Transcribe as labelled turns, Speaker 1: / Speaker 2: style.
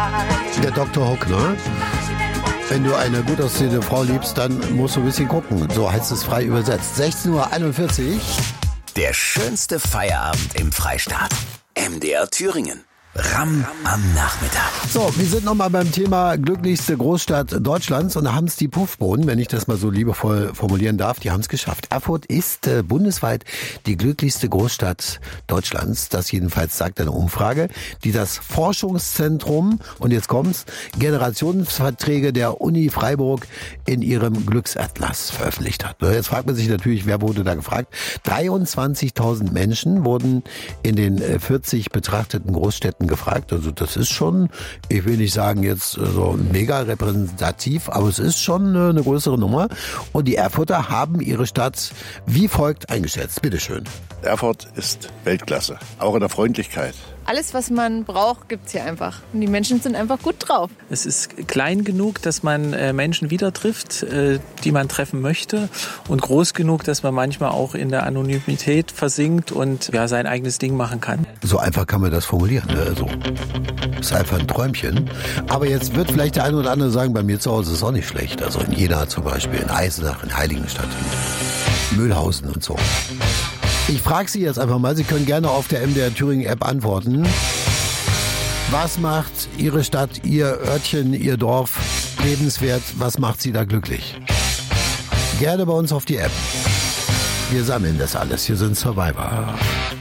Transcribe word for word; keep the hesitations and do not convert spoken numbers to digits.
Speaker 1: Der Doktor Hook, ne? Wenn du eine gut aussehende Frau liebst, dann musst du ein bisschen gucken. So heißt es frei übersetzt. sechzehn Uhr einundvierzig.
Speaker 2: Der schönste Feierabend im Freistaat. M D R Thüringen. Ram am Nachmittag.
Speaker 1: So, wir sind nochmal beim Thema glücklichste Großstadt Deutschlands und da haben es die Puffbohnen, wenn ich das mal so liebevoll formulieren darf, die haben es geschafft. Erfurt ist äh, bundesweit die glücklichste Großstadt Deutschlands. Das jedenfalls sagt eine Umfrage, die das Forschungszentrum, und jetzt kommt's, Generationsverträge der Uni Freiburg in ihrem Glücksatlas veröffentlicht hat. Jetzt fragt man sich natürlich, wer wurde da gefragt? dreiundzwanzigtausend Menschen wurden in den vierzig betrachteten Großstädten gefragt. Also das ist schon, ich will nicht sagen jetzt so mega repräsentativ, aber es ist schon eine größere Nummer. Und die Erfurter haben ihre Stadt wie folgt eingeschätzt. Bitteschön.
Speaker 3: Erfurt ist Weltklasse, auch in der Freundlichkeit.
Speaker 4: Alles, was man braucht, gibt's hier einfach. Und die Menschen sind einfach gut drauf.
Speaker 5: Es ist klein genug, dass man äh, Menschen wieder trifft, äh, die man treffen möchte. Und groß genug, dass man manchmal auch in der Anonymität versinkt und ja, sein eigenes Ding machen kann.
Speaker 1: So einfach kann man das formulieren. Ne? Also, ist einfach ein Träumchen. Aber jetzt wird vielleicht der eine oder andere sagen, bei mir zu Hause ist es auch nicht schlecht. Also in Jena zum Beispiel, in Eisenach, in Heiligenstadt, in Mühlhausen und so. Ich frage Sie jetzt einfach mal, Sie können gerne auf der M D R Thüringen App antworten. Was macht Ihre Stadt, Ihr Örtchen, Ihr Dorf lebenswert? Was macht Sie da glücklich? Gerne bei uns auf die App. Wir sammeln das alles. Hier sind Survivor.